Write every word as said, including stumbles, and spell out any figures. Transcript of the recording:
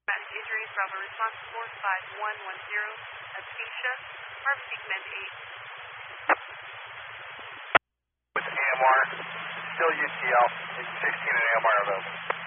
Traumatic injuries, Bravo response four five one one zero, Acacia, Pharmacy Command eight. With A M R, still U T L, sixteen and A M R available.